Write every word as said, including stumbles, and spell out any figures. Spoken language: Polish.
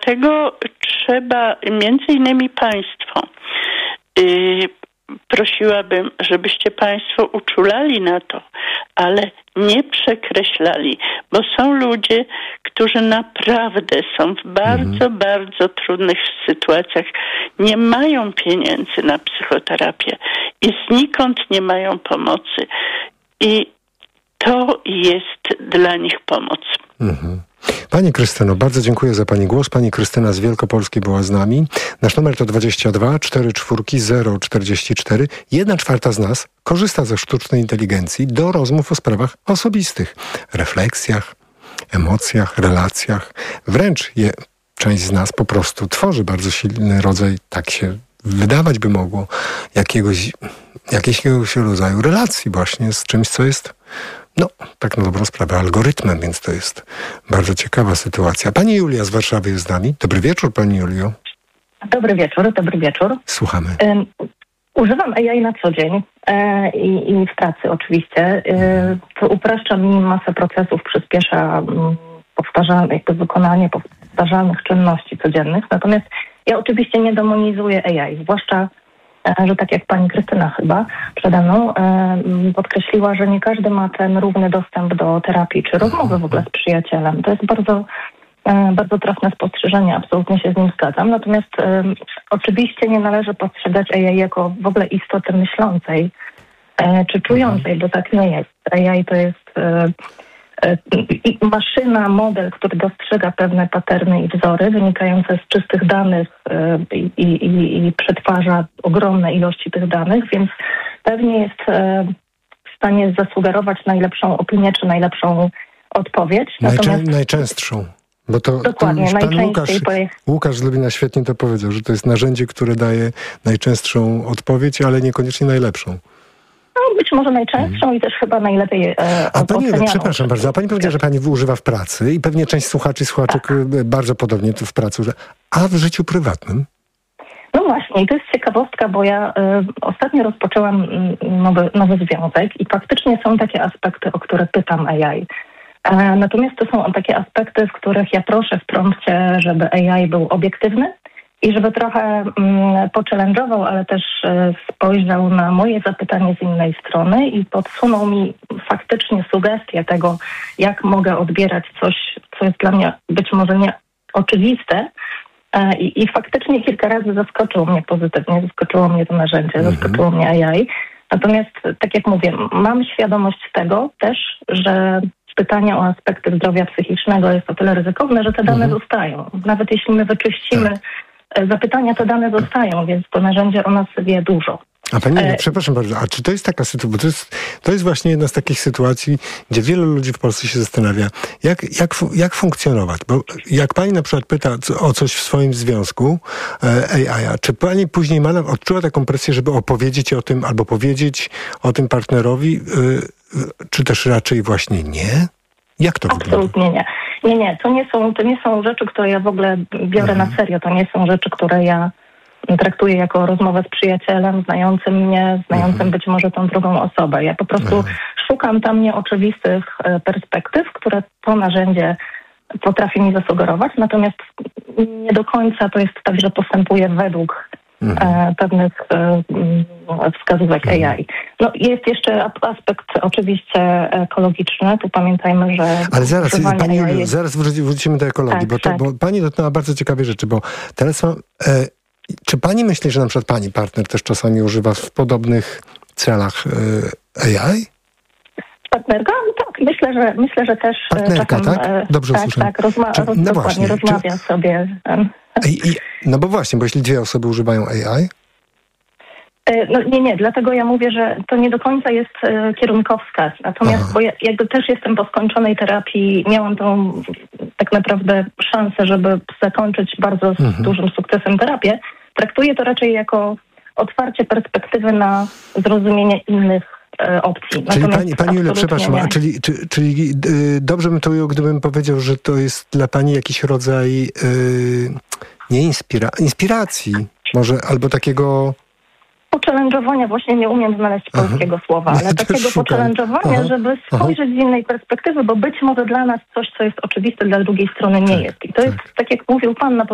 dlatego trzeba, między innymi państwo, yy, prosiłabym, żebyście państwo uczulali na to, ale nie przekreślali, bo są ludzie, którzy naprawdę są w bardzo, mhm. bardzo trudnych sytuacjach, nie mają pieniędzy na psychoterapię i znikąd nie mają pomocy. I to jest dla nich pomoc. Mhm. Pani Krystyno, bardzo dziękuję za Pani głos. Pani Krystyna z Wielkopolski była z nami. Nasz numer to dwadzieścia dwa cztery cztery zero czterdzieści cztery. Jedna czwarta z nas korzysta ze sztucznej inteligencji do rozmów o sprawach osobistych, refleksjach, emocjach, relacjach. Wręcz je, część z nas po prostu tworzy bardzo silny rodzaj, tak się wydawać by mogło, jakiegoś, jakiegoś rodzaju relacji właśnie z czymś, co jest, no, tak na dobrą sprawę, algorytmem, więc to jest bardzo ciekawa sytuacja. Pani Julia z Warszawy jest z nami. Dobry wieczór, Pani Julio. Dobry wieczór, dobry wieczór. Słuchamy. Um, używam A I na co dzień e, i, i w pracy oczywiście. E, to upraszcza mi masę procesów, przyspiesza um, powtarzalne, jakby wykonanie powtarzalnych czynności codziennych. Natomiast ja oczywiście nie demonizuję A I, zwłaszcza że tak jak pani Krystyna chyba przede mną e, podkreśliła, że nie każdy ma ten równy dostęp do terapii czy rozmowy w ogóle z przyjacielem. To jest bardzo, e, bardzo trafne spostrzeżenie, absolutnie się z nim zgadzam. Natomiast e, oczywiście nie należy postrzegać A I jako w ogóle istoty myślącej e, czy czującej, bo tak nie jest. A I to jest e, I maszyna, model, który dostrzega pewne paterny i wzory wynikające z czystych danych i, i, i przetwarza ogromne ilości tych danych, więc pewnie jest w stanie zasugerować najlepszą opinię czy najlepszą odpowiedź. Najczę- Natomiast... Najczęstszą. Bo to, Dokładnie, to pan Łukasz, powie... Łukasz z Lubina świetnie to powiedział, że to jest narzędzie, które daje najczęstszą odpowiedź, ale niekoniecznie najlepszą. No, być może najczęstszą hmm. i też chyba najlepiej e, A pani, ocenianą. Przepraszam bardzo, a pani powiedziała, że pani używa w pracy i pewnie część słuchaczy i słuchaczek tak. bardzo podobnie w pracy używa. A w życiu prywatnym? No właśnie, i to jest ciekawostka, bo ja y, ostatnio rozpoczęłam y, nowy, nowy związek i faktycznie są takie aspekty, o które pytam A I. E, natomiast to są takie aspekty, w których ja proszę w prompcie, żeby A I był obiektywny i żeby trochę mm, pochallenge'ował, ale też y, spojrzał na moje zapytanie z innej strony i podsunął mi faktycznie sugestie tego, jak mogę odbierać coś, co jest dla mnie być może nie oczywiste. E, i, I faktycznie kilka razy zaskoczyło mnie pozytywnie, zaskoczyło mnie to narzędzie, mhm. zaskoczyło mnie A I. Natomiast, tak jak mówię, mam świadomość tego też, że pytania o aspekty zdrowia psychicznego jest o tyle ryzykowne, że te dane mhm. zostają. Nawet jeśli my wyczyścimy tak. zapytania, te dane zostają, więc to narzędzie o nas wie dużo. A pani, e... przepraszam bardzo, a czy to jest taka sytuacja, bo to jest, to jest właśnie jedna z takich sytuacji, gdzie wielu ludzi w Polsce się zastanawia, jak, jak, jak funkcjonować, bo jak pani na przykład pyta o coś w swoim związku, e, A I, czy pani później ma, odczuła taką presję, żeby opowiedzieć o tym, albo powiedzieć o tym partnerowi, e, czy też raczej właśnie nie? Jak to wygląda? Absolutnie nie. Nie, nie, to nie są, to nie są rzeczy, które ja w ogóle biorę mhm. na serio, to nie są rzeczy, które ja traktuję jako rozmowę z przyjacielem, znającym mnie, znającym mhm. być może tą drugą osobę. Ja po prostu mhm. szukam tam nieoczywistych perspektyw, które to narzędzie potrafi mi zasugerować, natomiast nie do końca to jest tak, że postępuję według mhm. e, pewnych e, wskazówek mhm. A I. No jest jeszcze aspekt oczywiście ekologiczny, tu pamiętajmy, że... Ale zaraz, pani Julio, jest... zaraz wrócimy do ekologii, tak, bo, to, tak. bo pani dotknęła bardzo ciekawej rzeczy, bo teraz mam... E, Czy pani myśli, że na przykład pani partner też czasami używa w podobnych celach y, A I? Partnerka? Tak, myślę, że myślę, że też partnerka, czasem, tak? Dobrze tak, usłyszałem. tak, rozma- czy, roz- no dokładnie, właśnie, rozmawia czy... sobie. I, i, no bo właśnie, bo jeśli dwie osoby używają A I? No nie, nie, dlatego ja mówię, że to nie do końca jest e, kierunkowskaz. Natomiast, Aha. bo ja jakby też jestem po skończonej terapii, miałam tą tak naprawdę szansę, żeby zakończyć bardzo mhm. z dużym sukcesem terapię. Traktuję to raczej jako otwarcie perspektywy na zrozumienie innych e, opcji. Czyli Natomiast pani, pani Julia, przepraszam, a czyli, czy, czyli yy, dobrze bym to ujął, gdybym powiedział, że to jest dla pani jakiś rodzaj yy, nie inspira- inspiracji, może albo takiego... Pochallenge'owania, właśnie nie umiem znaleźć Aha. polskiego słowa, ale ja takiego pochallenge'owania, żeby spojrzeć Aha. z innej perspektywy, bo być może dla nas coś, co jest oczywiste, dla drugiej strony nie tak, jest. I to tak. jest, tak jak mówił pan na